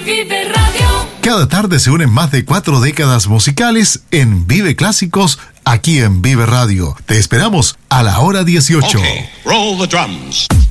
Vive Radio. Cada tarde se unen más de 4 décadas musicales en Vive Clásicos, aquí en Vive Radio. Te esperamos a la hora 18. Okay, roll the drums.